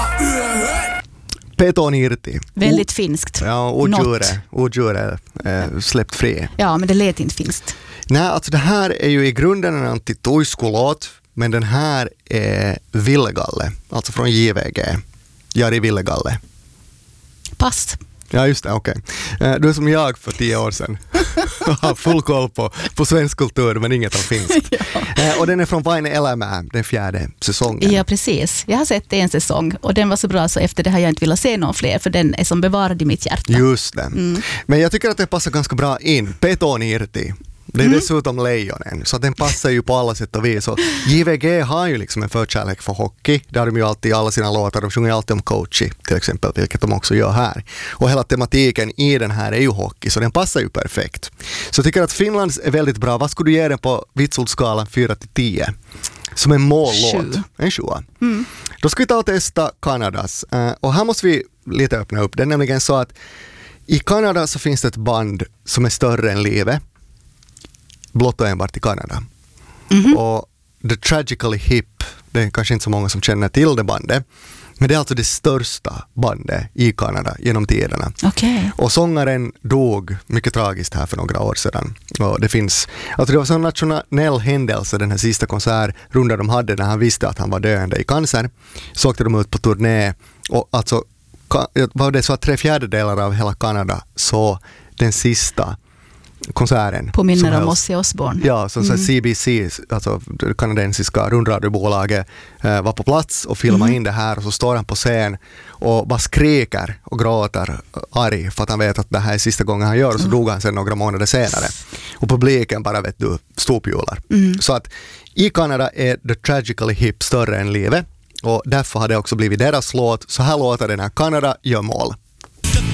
Peton Irti. Väldigt finskt. Ja, odjure släppt fri. Ja, men det lät inte finskt. Nej, alltså det här är ju i grunden en antituiskolåt, men den här är Villegalle, alltså från JVG. Jari Villegalle. Pass. Ja, just det, okej. Du är som jag för 10 år sedan. Har full koll på svensk kultur, men inget om finsk. Och den är från Vain Elämää, den 4:e säsongen. Ja, precis. Jag har sett en säsong och den var så bra så efter det har jag inte velat se någon fler för den är som bevarad i mitt hjärta. Just det. Men jag tycker att det passar ganska bra in. Peton Irti. Det är dessutom lejonen, så den passar ju på alla sätt och vis. Och JVG har ju liksom en förkärlek för hockey. Där har de ju alltid alla sina låtar. De sjunger alltid om coachi till exempel, vilket de också gör här. Och hela tematiken i den här är ju hockey, så den passar ju perfekt. Så jag tycker att Finlands är väldigt bra. Vad skulle du ge den på vitsordsskalan 4-10? Som en mållåt. 7. En 7. Då ska vi ta och testa Kanadas. Och här måste vi lite öppna upp. Det är nämligen så att i Kanada så finns det ett band som är större än livet. Blott och enbart i Kanada. Och The Tragically Hip, det är kanske inte så många som känner till det bandet, men det är alltså det största bandet i Kanada genom tiderna. Okay. Och sångaren dog mycket tragiskt här för några år sedan. Och det finns, alltså det var en nationell händelse, den här sista konsertrundan de hade när han visste att han var döende i cancer. Så åkte de ut på turné och alltså var det så att 3/4 av hela Kanada så den sista konserten. Påminner om Ozzy Osbourne. Ja, så CBC, alltså det kanadensiska rundradiobolaget var på plats och filmade in det här och så står han på scen och bara skriker och gråter arg för att han vet att det här är sista gången han gör och så dog han sen några månader senare. Och publiken bara vet du, ståpjular. Så att i Kanada är The Tragically Hip större än livet och därför har det också blivit deras låt. Så här låter den här Kanada gör mål.